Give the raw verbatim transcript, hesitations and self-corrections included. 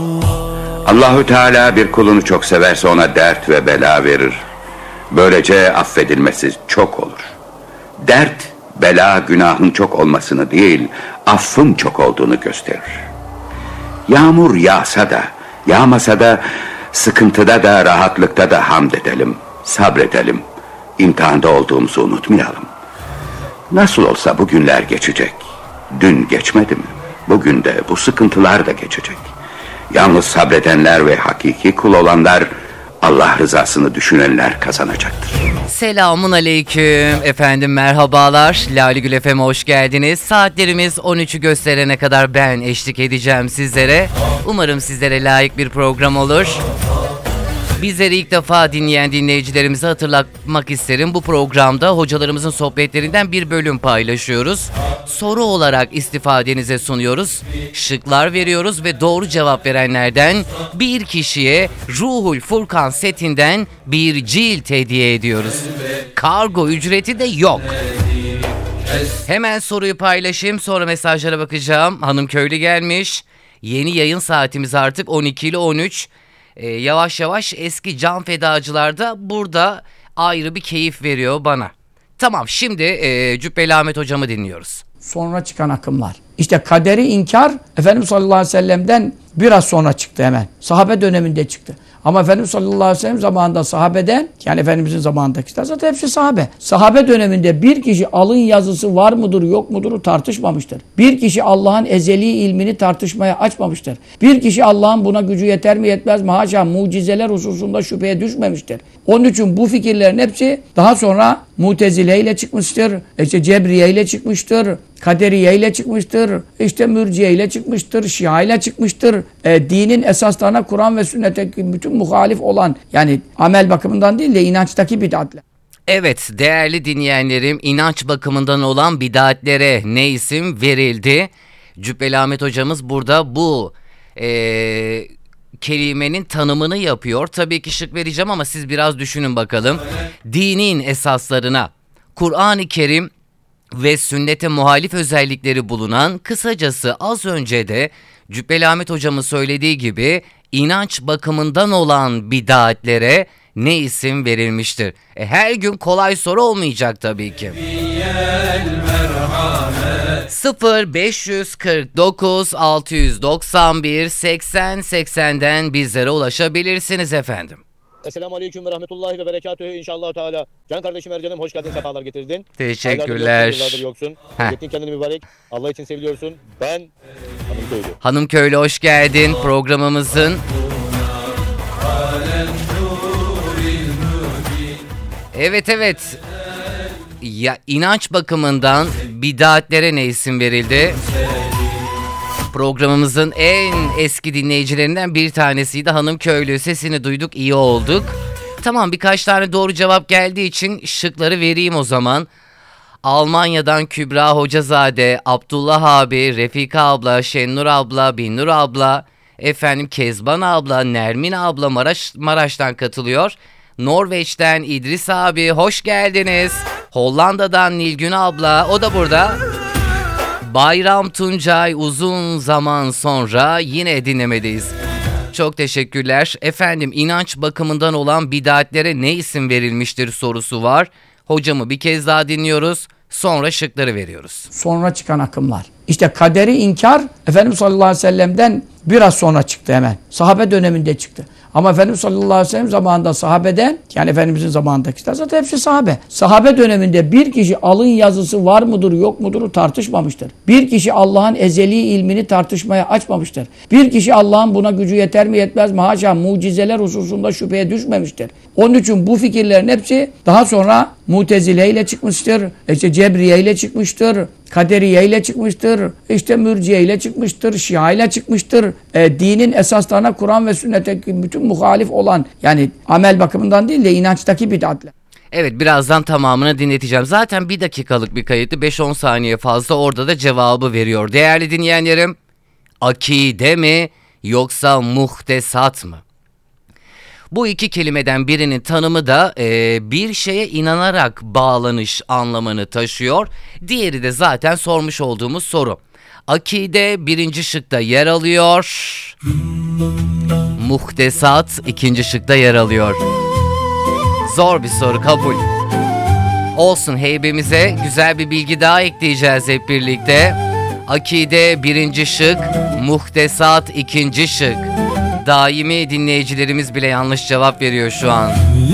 Allahü Teala bir kulunu çok severse ona dert ve bela verir. Böylece affedilmesi çok olur. Dert, bela günahın çok olmasını değil, affın çok olduğunu gösterir. Yağmur yağsa da, yağmasa da, sıkıntıda da, rahatlıkta da hamd edelim, sabredelim. İmtihanda olduğumuzu unutmayalım. Nasıl olsa bu günler geçecek. Dün geçmedi mi? Bugün de bu sıkıntılar da geçecek. Yalnız sabredenler ve hakiki kul olanlar, Allah rızasını düşünenler kazanacaktır. Selamun aleyküm efendim, merhabalar. Lale Gül F M'e hoş geldiniz. Saatlerimiz on üçü gösterene kadar ben eşlik edeceğim sizlere. Umarım sizlere layık bir program olur. Bizleri ilk defa dinleyen dinleyicilerimize hatırlatmak isterim. Bu programda hocalarımızın sohbetlerinden bir bölüm paylaşıyoruz. Soru olarak istifadenize sunuyoruz. Şıklar veriyoruz ve doğru cevap verenlerden bir kişiye Ruhul Furkan setinden bir cilt hediye ediyoruz. Kargo ücreti de yok. Hemen soruyu paylaşayım, sonra mesajlara bakacağım. Hanım Köylü gelmiş. Yeni yayın saatimiz artık on iki ile on üç. Ee, yavaş yavaş eski can fedacılar da burada ayrı bir keyif veriyor bana. Tamam, şimdi e, Cübbeli Ahmet hocamı dinliyoruz. Sonra çıkan akımlar. İşte kaderi inkar Efendimiz sallallahu aleyhi ve sellem'den biraz sonra çıktı hemen. Sahabe döneminde çıktı. Ama Efendimiz sallallahu aleyhi ve sellem zamanında sahabeden, yani Efendimizin zamanındaki zaten hepsi sahabe. Sahabe döneminde bir kişi alın yazısı var mıdır yok mudur tartışmamıştır. Bir kişi Allah'ın ezeli ilmini tartışmaya açmamıştır. Bir kişi Allah'ın buna gücü yeter mi yetmez mi haşa mucizeler hususunda şüpheye düşmemiştir. Onun için bu fikirlerin hepsi daha sonra Mutezile ile çıkmıştır, işte Cebriye ile çıkmıştır, Kaderiye ile çıkmıştır, işte Mürciye ile çıkmıştır, Şia ile çıkmıştır. E, dinin esaslarına Kur'an ve sünnete bütün muhalif olan, yani amel bakımından değil de inançtaki bid'atler. Evet değerli dinleyenlerim, inanç bakımından olan bid'atlere ne isim verildi? Cübbeli Ahmet hocamız burada bu ee, kelimenin tanımını yapıyor. Tabii ki şık vereceğim ama siz biraz düşünün bakalım. Dinin esaslarına Kur'an-ı Kerim ve sünnete muhalif özellikleri bulunan, kısacası az önce de Cübbeli Ahmet hocamın söylediği gibi inanç bakımından olan bid'atlere ne isim verilmiştir? E, her gün kolay soru olmayacak tabii ki. sıfır beş kırk dokuz altı yüz doksan bir seksen seksenden bizlere ulaşabilirsiniz efendim. Esselamu Aleyküm ve Rahmetullahi ve Berekatühü inşallah Teala. Can kardeşim Ercan'ım, hoş geldin, sefalar getirdin. Teşekkürler. Yıllardır yoksun, yoksun. Gittin kendini mübarek. Allah için seviliyorsun. Ben Hanım Köylü. Hanım Köylü hoş geldin programımızın. Evet evet. Ya inanç bakımından bid'atlere ne isim verildi? Programımızın en eski dinleyicilerinden bir tanesiydi Hanım Köylü. Sesini duyduk, iyi olduk. Tamam, birkaç tane doğru cevap geldiği için şıkları vereyim o zaman. Almanya'dan Kübra Hocazade, Abdullah abi, Refika abla, Şennur abla, Binnur abla, efendim Kezban abla, Nermin abla Maraş, Maraş'tan katılıyor. Norveç'ten İdris abi, hoş geldiniz. Hollanda'dan Nilgün abla, o da burada. Bayram Tuncay, uzun zaman sonra yine dinlemedeyiz. Çok teşekkürler. Efendim, inanç bakımından olan bid'atlere ne isim verilmiştir sorusu var. Hocamı bir kez daha dinliyoruz. Sonra şıkları veriyoruz. Sonra çıkan akımlar. İşte kaderi inkar Efendimiz sallallahu aleyhi ve sellem'den biraz sonra çıktı hemen. Sahabe döneminde çıktı. Ama Efendimiz sallallahu aleyhi ve sellem zamanında sahabeden, yani Efendimizin zamanındaki zaten hepsi sahabe. Sahabe döneminde bir kişi alın yazısı var mıdır yok mudur tartışmamıştır. Bir kişi Allah'ın ezeli ilmini tartışmaya açmamıştır. Bir kişi Allah'ın buna gücü yeter mi yetmez mi haşa mucizeler hususunda şüpheye düşmemiştir. Onun için bu fikirlerin hepsi daha sonra Mutezile ile çıkmıştır, işte Cebriye ile çıkmıştır, Kaderiye ile çıkmıştır, işte Mürciye ile çıkmıştır, Şia ile çıkmıştır. E, dinin esaslarına Kur'an ve sünnete bütün muhalif olan, yani amel bakımından değil de inançtaki bid'atler. Evet, birazdan tamamını dinleteceğim. Zaten bir dakikalık bir kayıtlı, beş on saniye fazla, orada da cevabı veriyor. Değerli dinleyenlerim, akide mi yoksa muhtesat mı? Bu iki kelimeden birinin tanımı da e, bir şeye inanarak bağlanış anlamını taşıyor. Diğeri de zaten sormuş olduğumuz soru. Akide birinci şıkta yer alıyor. Muhtesat ikinci şıkta yer alıyor. Zor bir soru, kabul. Olsun, heybemize güzel bir bilgi daha ekleyeceğiz hep birlikte. Akide birinci şık, muhtesat ikinci şık. Daimi dinleyicilerimiz bile yanlış cevap veriyor şu an.